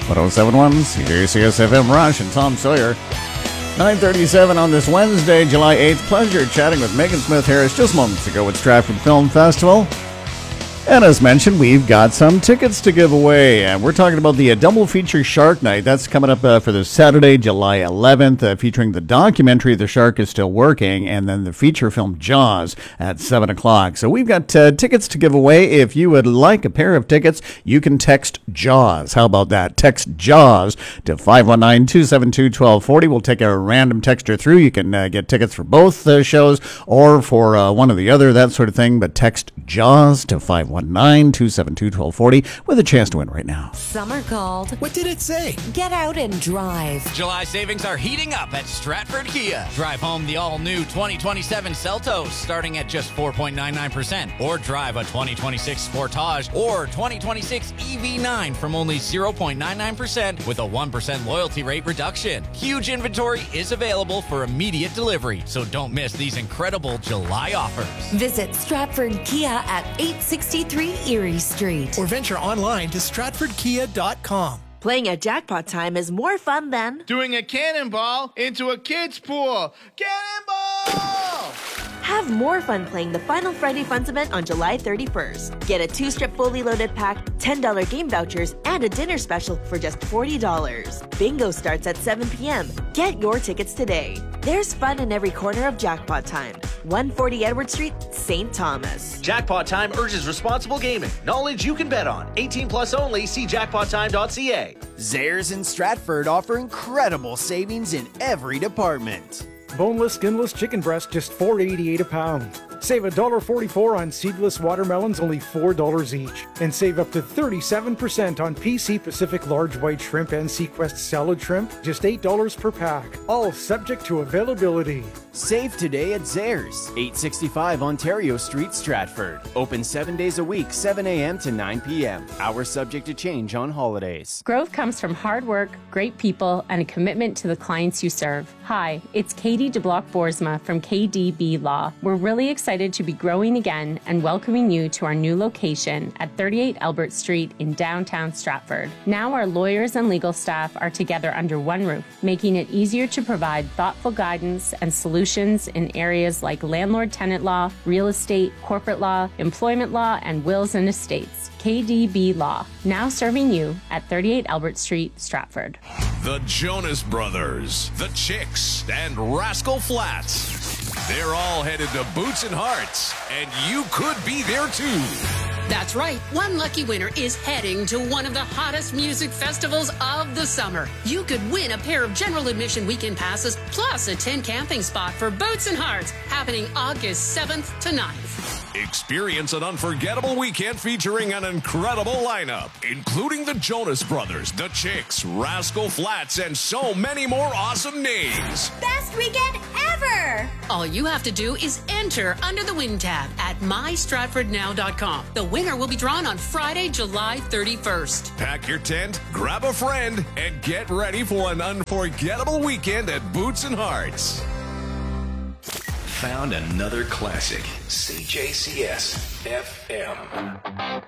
1071 CJCS FM Rush and Tom Sawyer. 9:37 on this Wednesday, July 8th. Pleasure chatting with Megan Smith Harris just moments ago at Stratford Film Festival. And as mentioned, we've got some tickets to give away. And we're talking about the double feature Shark Night. That's coming up for this Saturday, July 11th, featuring the documentary The Shark is Still Working, and then the feature film Jaws at 7 o'clock. So we've got tickets to give away. If you would like a pair of tickets, you can text Jaws. How about that? Text Jaws to 519-272-1240. We'll take a random texter through. You can get tickets for both shows or for one or the other, that sort of thing. But text Jaws to 519-272-1240 with a chance to win right now. Summer called. What did it say? Get out and drive. July savings are heating up at Stratford Kia. Drive home the all-new 2027 Seltos starting at just 4.99%. Or drive a 2026 Sportage or 2026 EV9 from only 0.99% with a 1% loyalty rate reduction. Huge inventory is available for immediate delivery, so don't miss these incredible July offers. Visit Stratford Kia at 863 Erie Street. Or venture online to stratfordkia.com. Playing at Jackpot Time is more fun than doing a cannonball into a kid's pool. Cannonball! Have more fun playing the Final Friday Funds event on July 31st. Get a 2-strip fully loaded pack, $10 game vouchers, and a dinner special for just $40. Bingo starts at 7 p.m. Get your tickets today. There's fun in every corner of Jackpot Time. 140 Edward Street, St. Thomas. Jackpot Time urges responsible gaming. Knowledge you can bet on. 18 plus only. See jackpottime.ca. Zehrs in Stratford offer incredible savings in every department. Boneless, skinless chicken breast, just $4.88 a pound. Save $1.44 on seedless watermelons, only $4 each. And save up to 37% on PC Pacific large white shrimp and Sequest salad shrimp, just $8 per pack. All subject to availability. Save today at Zehrs, 865 Ontario Street, Stratford. Open 7 days a week, 7 a.m. to 9 p.m. Hours subject to change on holidays. Growth comes from hard work, great people, and a commitment to the clients you serve. Hi, it's Katie DeBlock-Boersma from KDB Law. We're really excited to be growing again and welcoming you to our new location at 38 Albert Street in downtown Stratford. Now our lawyers and legal staff are together under one roof, making it easier to provide thoughtful guidance and solutions in areas like landlord-tenant law, real estate, corporate law, employment law, and wills and estates. KDB Law, now serving you at 38 Albert Street, Stratford. The Jonas Brothers, The Chicks, and Rascal Flatts. They're all headed to Boots and Hearts, and you could be there too. That's right. One lucky winner is heading to one of the hottest music festivals of the summer. You could win a pair of general admission weekend passes plus a tent camping spot for Boots and Hearts happening August 7th to 9th. Experience an unforgettable weekend featuring an incredible lineup, including the Jonas Brothers, The Chicks, Rascal Flatts, and so many more awesome names. Best weekend ever! All you have to do is enter under the Win tab at mystratfordnow.com. The winner will be drawn on Friday, July 31st. Pack your tent, grab a friend, and get ready for an unforgettable weekend at Boots and Hearts. Found another classic. CJCS FM.